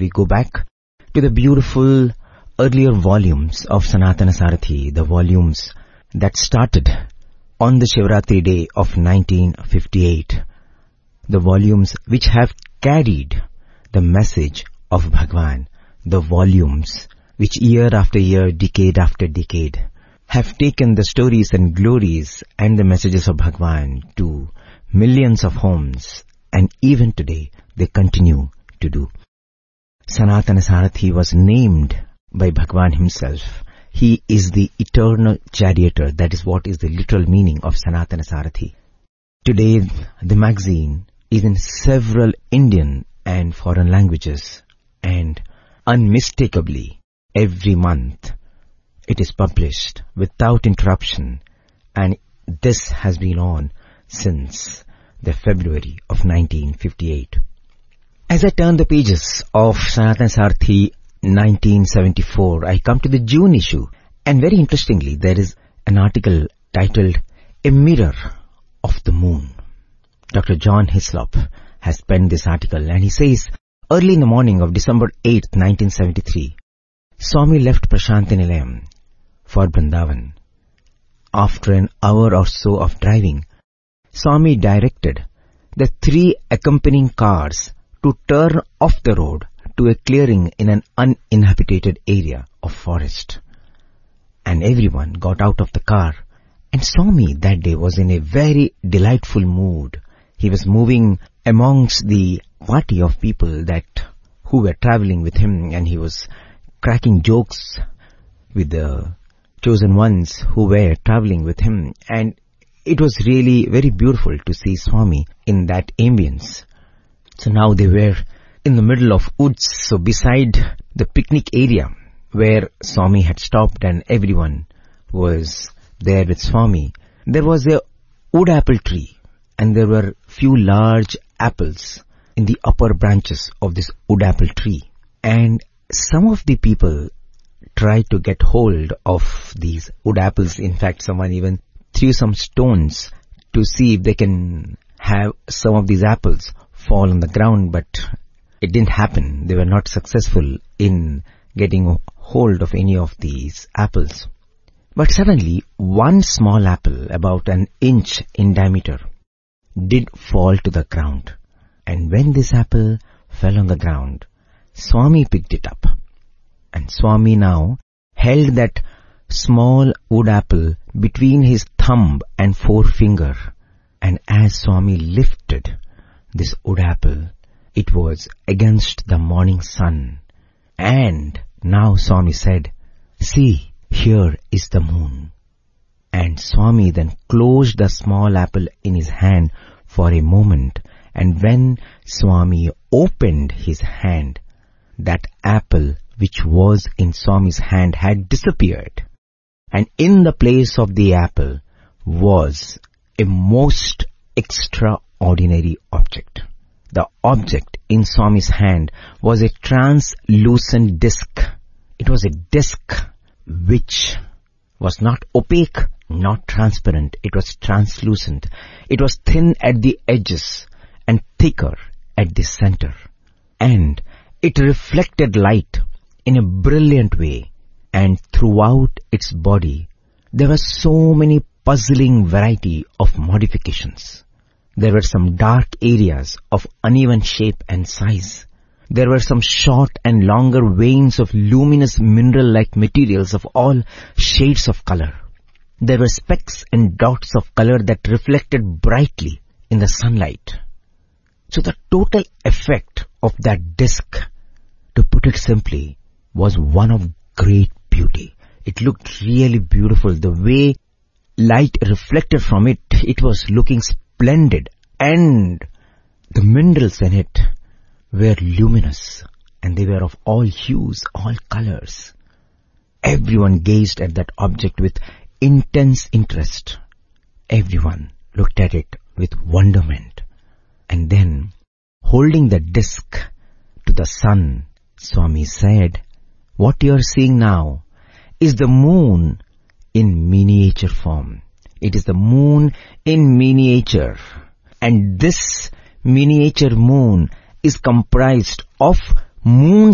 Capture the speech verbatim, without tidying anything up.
we go back to the beautiful earlier volumes of Sanatana Sarathi, the volumes that started on the Shivratri day of nineteen fifty-eight, the volumes which have carried the message of Bhagwan, the volumes which year after year, decade after decade, have taken the stories and glories and the messages of Bhagwan to millions of homes, and even today they continue to do. Sanatana Sarathi was named by Bhagwan himself. He is the eternal charioteer. That is what is the literal meaning of Sanatana Sarathi. Today, the magazine is in several Indian and foreign languages, and unmistakably, every month, it is published without interruption, and this has been on since the February of nineteen fifty-eight. As I turn the pages of Sanatana Sarathi nineteen seventy-four, I come to the June issue, and very interestingly, there is an article titled A Mirror of the Moon. Doctor John Hislop has penned this article, and he says, early in the morning of December eighth, nineteen seventy-three, Swami left Prasanthi Nilayam for Vrindavan. After an hour or so of driving, Swami directed the three accompanying cars to turn off the road to a clearing in an uninhabited area of forest. And everyone got out of the car, and Swami that day was in a very delightful mood. He was moving amongst the party of people that who were traveling with him, and he was cracking jokes with the chosen ones who were traveling with him, and it was really very beautiful to see Swami in that ambience. So now they were in the middle of woods, so beside the picnic area where Swami had stopped and everyone was there with Swami, there was a wood apple tree, and there were few large apples in the upper branches of this wood apple tree. And some of the people tried to get hold of these wood apples. In fact, someone even threw some stones to see if they can have some of these apples fall on the ground, but it didn't happen. They were not successful in getting hold of any of these apples. But suddenly, one small apple, about an inch in diameter, did fall to the ground. And when this apple fell on the ground, Swami picked it up. And Swami now held that small wood apple between his thumb and forefinger. And as Swami lifted this wood apple, it was against the morning sun. And now Swami said, "See, here is the moon." And Swami then closed the small apple in his hand for a moment, and when Swami opened his hand, that apple which was in Swami's hand had disappeared, and in the place of the apple was a most extraordinary object. The object in Swami's hand was a translucent disc. It was a disc which was not opaque, not transparent. It was translucent. It was thin at the edges and thicker at the center. And it reflected light in a brilliant way. And throughout its body, there were so many puzzling variety of modifications. There were some dark areas of uneven shape and size. There were some short and longer veins of luminous mineral-like materials of all shades of color. There were specks and dots of color that reflected brightly in the sunlight. So the total effect of that disc, to put it simply, was one of great beauty. It looked really beautiful. The way light reflected from it, it was looking splendid, and the minerals in it were luminous, and they were of all hues, all colors. Everyone gazed at that object with intense interest. Everyone looked at it with wonderment. And then, holding the disc to the sun, Swami said, "What you are seeing now is the moon in miniature form. It is the moon in miniature. And this miniature moon is comprised of moon